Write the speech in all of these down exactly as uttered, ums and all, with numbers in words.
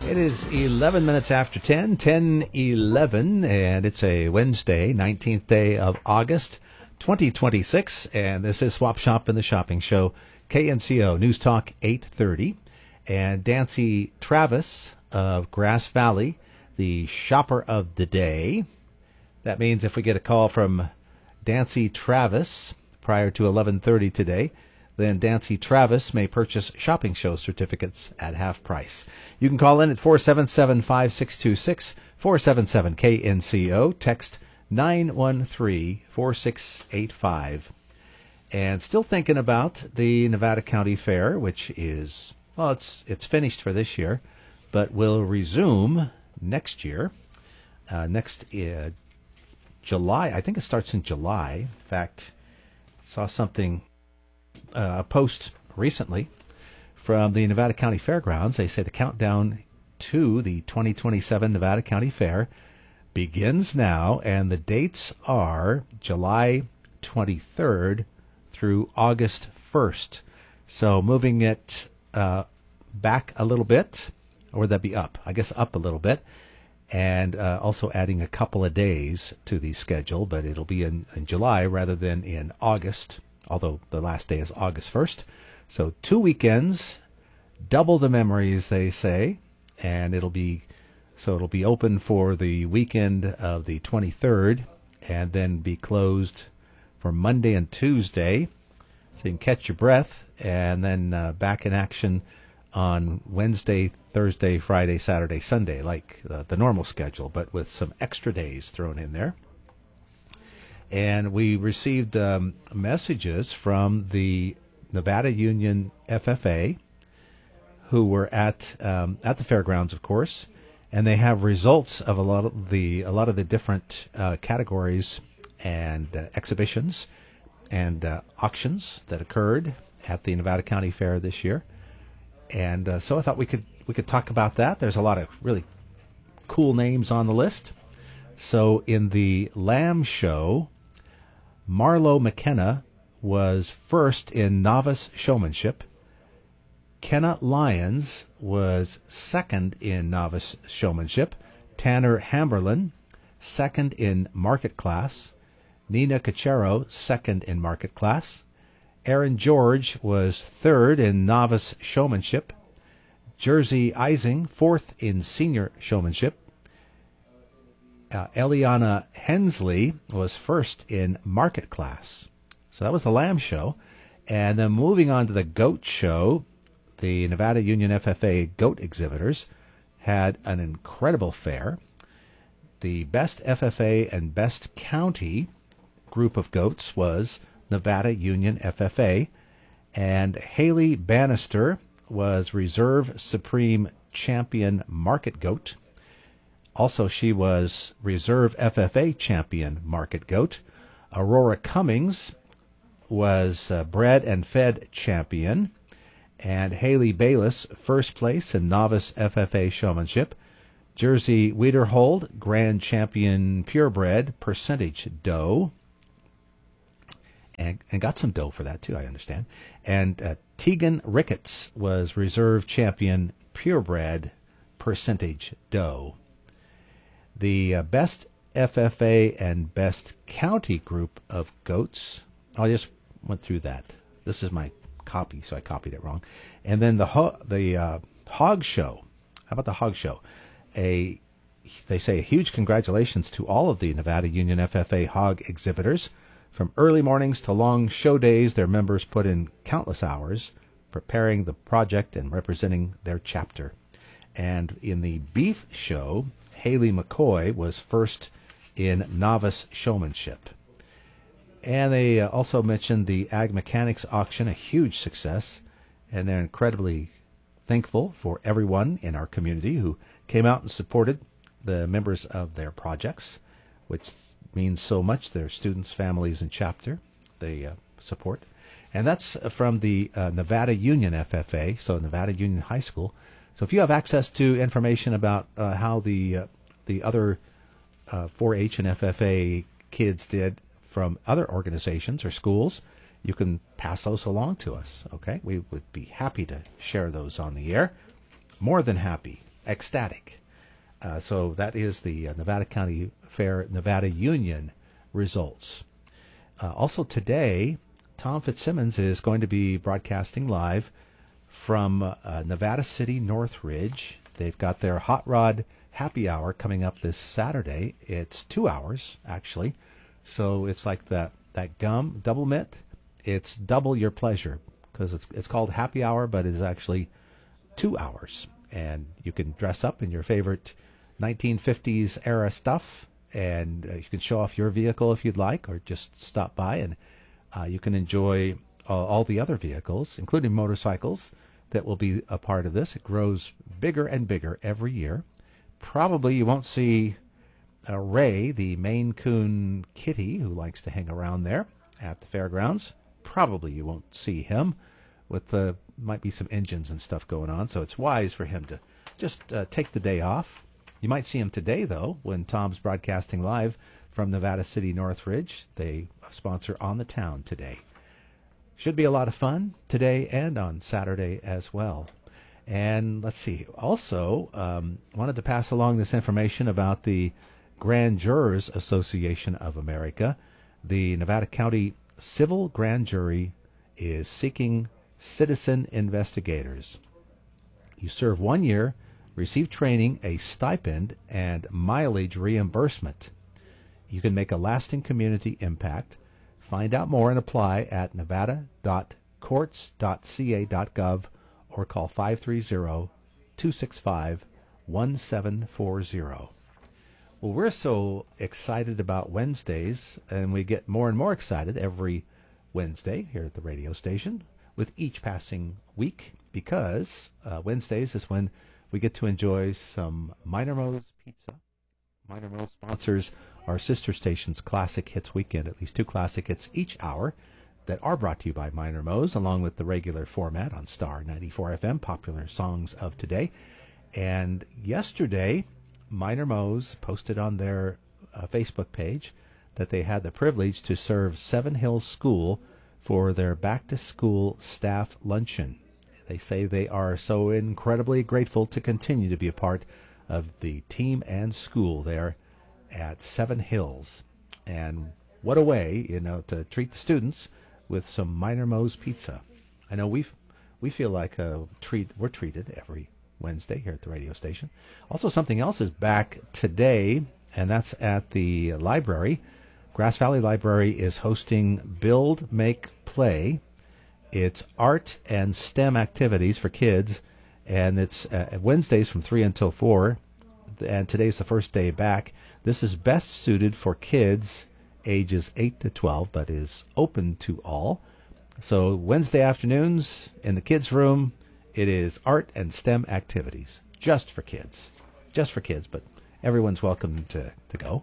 It is eleven minutes after ten, ten eleven, and it's a Wednesday, nineteenth day of August, twenty twenty-six, and this is Swap Shop in the Shopping Show, K N C O News Talk eight thirty, and Dancy Travis of Grass Valley, the shopper of the day. That means if we get a call from Dancy Travis prior to eleven thirty today, then Dancy Travis may purchase shopping show certificates at half price. You can call in at four seven seven, five six two six, four seven seven K N C O, text nine one three, four six eight five. And still thinking about the Nevada County Fair, which is, well, it's it's finished for this year, but will resume next year, uh, next uh, July. I think it starts in July. In fact, saw something... Uh, a post recently from the Nevada County Fairgrounds. They say the countdown to the twenty twenty-seven Nevada County Fair begins now, and the dates are July twenty-third through August first. So moving it uh, back a little bit, or would that be up? I guess up a little bit, and uh, also adding a couple of days to the schedule, but it'll be in, in July rather than in August, although the last day is August first. So two weekends, double the memories, they say, and it'll be so it'll be open for the weekend of the twenty-third and then be closed for Monday and Tuesday, so you can catch your breath, and then uh, back in action on Wednesday, Thursday, Friday, Saturday, Sunday, like uh, the normal schedule, but with some extra days thrown in there. And we received um, messages from the Nevada Union F F A, who were at um, at the fairgrounds, of course, and they have results of a lot of the a lot of the different uh, categories and uh, exhibitions and uh, auctions that occurred at the Nevada County Fair this year. And uh, so I thought we could we could talk about that. There's a lot of really cool names on the list. So in the Lamb Show, Marlo McKenna was first in novice showmanship. Kenna Lyons was second in novice showmanship. Tanner Hamberlin, second in market class. Nina Cachero, second in market class. Aaron George was third in novice showmanship. Jersey Ising, fourth in senior showmanship. Uh, Eliana Hensley was first in market class. So that was the Lamb Show. And then moving on to the Goat Show, the Nevada Union F F A goat exhibitors had an incredible fair. The best F F A and best county group of goats was Nevada Union F F A. And Haley Bannister was Reserve Supreme Champion Market Goat. Also, she was Reserve F F A Champion Market Goat. Aurora Cummings was uh, Bred and Fed Champion. And Haley Bayless, first place in Novice F F A Showmanship. Jersey Wiederhold, Grand Champion Purebred Percentage Doe. And, and got some dough for that, too, I understand. And uh, Tegan Ricketts was Reserve Champion Purebred Percentage Doe. The uh, best F F A and best county group of goats, I just went through that. This is my copy, so I copied it wrong. And then the ho- the uh, hog show. How about the hog show? A they say a huge congratulations to all of the Nevada Union F F A hog exhibitors. From early mornings to long show days, their members put in countless hours preparing the project and representing their chapter. And in the beef show, Haley McCoy was first in novice showmanship. And they uh, also mentioned the Ag Mechanics auction, a huge success, and they're incredibly thankful for everyone in our community who came out and supported the members of their projects, which means so much, their students, families, and chapter they uh, support. And that's from the uh, Nevada Union F F A, so Nevada Union High School. So if you have access to information about uh, how the uh, the other uh, four H and F F A kids did from other organizations or schools, you can pass those along to us, okay? We would be happy to share those on the air. More than happy. ecstatic. Uh, so that is the uh, Nevada County Fair Nevada Union results. Uh, also today, Tom Fitzsimmons is going to be broadcasting live from uh, Nevada City Northridge. They've got their Hot Rod Happy Hour coming up this Saturday. It's two hours, actually. So it's like that, that gum, double mint. It's double your pleasure because it's, it's called Happy Hour, but it's actually two hours. And you can dress up in your favorite nineteen fifties era stuff, and uh, you can show off your vehicle if you'd like, or just stop by, and uh, you can enjoy uh, all the other vehicles, including motorcycles, that will be a part of this. It grows bigger and bigger every year. Probably you won't see uh, Ray, the Maine Coon kitty, who likes to hang around there at the fairgrounds. Probably you won't see him. With the might be some engines and stuff going on, so it's wise for him to just uh, take the day off. You might see him today, though, when Tom's broadcasting live from Nevada City Northridge. They sponsor On the Town today. Should be a lot of fun today and on Saturday as well. And let's see, also um, wanted to pass along this information about the Grand Jurors Association of America. The Nevada County Civil Grand Jury is seeking citizen investigators. You serve one year, receive training, a stipend, and mileage reimbursement. You can make a lasting community impact. Find out more and apply at nevada dot courts dot c a dot gov or call five three zero, two six five, one seven four zero. Well, we're so excited about Wednesdays, and we get more and more excited every Wednesday here at the radio station with each passing week, because uh, Wednesdays is when we get to enjoy some Minor Mo's Pizza. Minor Mo sponsors our sister station's Classic Hits Weekend, at least two classic hits each hour that are brought to you by Minor Mo's, along with the regular format on Star ninety-four F M, Popular Songs of Today. And yesterday, Minor Mo's posted on their uh, Facebook page that they had the privilege to serve Seven Hills School for their back-to-school staff luncheon. They say they are so incredibly grateful to continue to be a part of the team and school there at Seven Hills. And what a way, you know, to treat the students with some Minor Mo's Pizza. I know we we feel like a treat. We're treated every Wednesday here at the radio station. Also, something else is back today, and that's at the library. Grass Valley Library is hosting Build, Make, Play. It's art and STEM activities for kids, and it's uh, Wednesdays from three until four, and today's the first day back. This is best suited for kids ages eight to twelve, but is open to all. So Wednesday afternoons in the kids' room, it is art and STEM activities, just for kids. Just for kids, but everyone's welcome to, to go.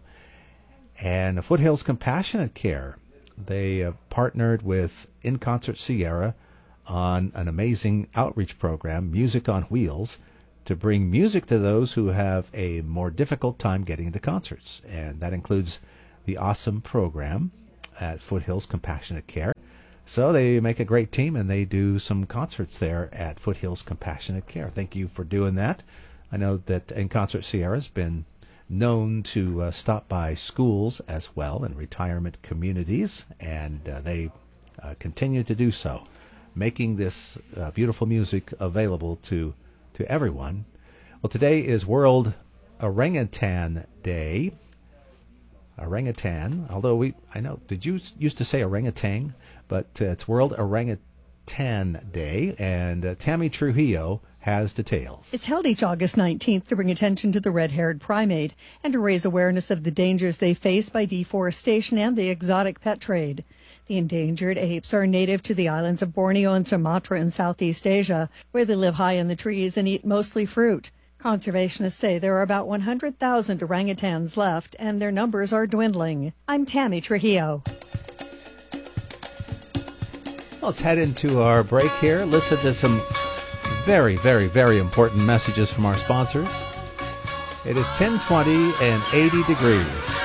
And Foothills Compassionate Care, they uh, partnered with In Concert Sierra on an amazing outreach program, Music on Wheels, to bring music to those who have a more difficult time getting to concerts. And that includes the awesome program at Foothills Compassionate Care. So they make a great team, and they do some concerts there at Foothills Compassionate Care. Thank you for doing that. I know that In Concert Sierra has been known to uh, stop by schools as well and retirement communities, and uh, they uh, continue to do so, making this uh, beautiful music available to, to everyone. Well, today is World Orangutan Day. Orangutan, although we, I know, did you used to say orangutan? But uh, it's World Orangutan Day, and uh, Tammy Trujillo has details. It's held each August nineteenth to bring attention to the red-haired primate and to raise awareness of the dangers they face by deforestation and the exotic pet trade. The endangered apes are native to the islands of Borneo and Sumatra in Southeast Asia, where they live high in the trees and eat mostly fruit. Conservationists say there are about one hundred thousand orangutans left, and their numbers are dwindling. I'm Tammy Trujillo. Let's head into our break here. Listen to some very, very, very important messages from our sponsors. It is ten twenty and eighty degrees.